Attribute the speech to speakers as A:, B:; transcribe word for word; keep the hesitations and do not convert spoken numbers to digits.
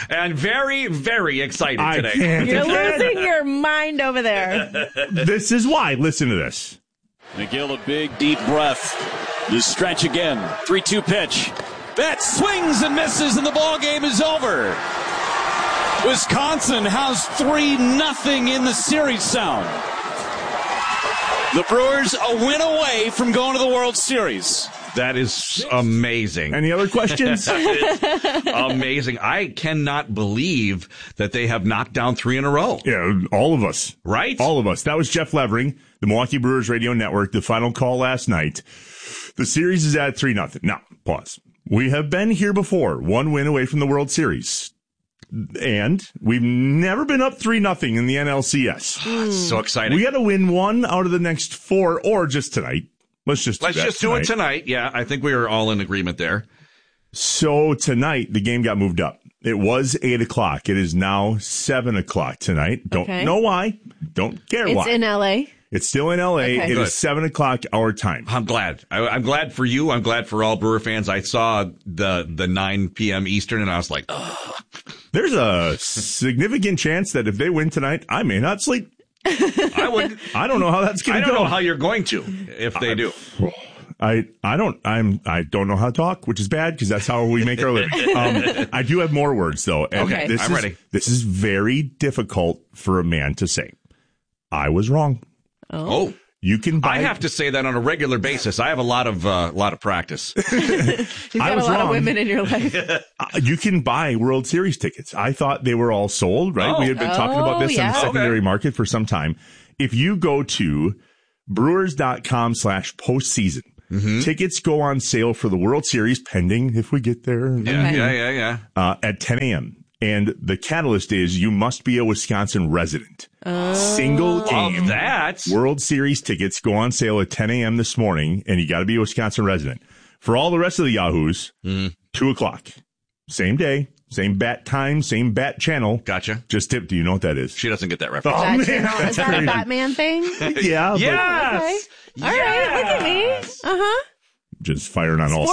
A: and very, very excited
B: I
A: today.
B: Can't
C: You're losing your mind over there.
B: This is why. Listen to this.
D: McGill, a big, deep breath. The stretch again. three two pitch. That swings and misses, and the ball game is over. Wisconsin has three nothing in the series sound. The Brewers a win away from going to the World Series.
A: That is amazing.
B: Any other questions?
A: Amazing. I cannot believe that they have knocked down three in a row.
B: Yeah, all of us.
A: Right?
B: All of us. That was Jeff Levering, the Milwaukee Brewers Radio Network, the final call last night. The series is at three nothing. Now, pause. We have been here before, one win away from the World Series. And we've never been up three nothing in the N L C S.
A: So exciting.
B: We got to win one out of the next four, or just tonight. Let's just do
A: Let's
B: that
A: just do
B: tonight.
A: it tonight. Yeah, I think we are all in agreement there.
B: So tonight, the game got moved up. It was eight o'clock. It is now seven o'clock tonight. Don't
C: Okay.
B: know why. Don't care
C: It's
B: why.
C: in L A.
B: It's still in L A.
C: Okay.
B: It
A: Good.
B: is seven o'clock our time.
A: I'm glad. I, I'm glad for you. I'm glad for all Brewer fans. I saw the the nine p.m. Eastern, and I was like, oh.
B: There's a significant chance that if they win tonight, I may not sleep.
A: I would.
B: I don't know how that's going
A: I
B: to
A: don't
B: go.
A: know how you're going to if they do.
B: I I don't I'm I don't know how to talk, which is bad because that's how we make our living. Um, I do have more words though. And
A: Okay,
B: this
A: I'm
B: is,
A: ready.
B: This is very difficult for a man to say. I was wrong.
A: Oh.
B: You can buy.
A: I have to say that on a regular basis. I have a lot of uh, lot of practice.
C: You've got
B: I
C: a
B: was
C: lot
B: wrong.
C: of women in your life.
B: Uh, you can buy World Series tickets. I thought they were all sold, right?
A: Oh.
B: We had been talking about
C: Oh,
B: this in
C: yeah.
B: the secondary
A: Okay.
B: market for some time. If you go to brewers.com slash postseason,
A: Mm-hmm.
B: tickets go on sale for the World Series pending if we get there
A: Yeah,
C: Okay.
A: yeah, yeah, yeah.
B: uh, at ten a.m. And the catalyst is you must be a Wisconsin resident. Single game.
A: Love that.
B: World Series tickets go on sale at ten a.m. this morning, and you got to be a Wisconsin resident. For all the rest of the Yahoos, two o'clock. Same day, same bat time, same bat channel.
A: Gotcha.
B: Just tip. Do you know what that is?
A: She doesn't get that reference.
B: Oh,
C: That
B: man,
C: channel.
B: that's
C: Is that a
B: crazy.
C: Batman thing?
B: Yeah. but
A: Yes.
C: Okay. All right, look at me. Uh huh.
B: just firing on all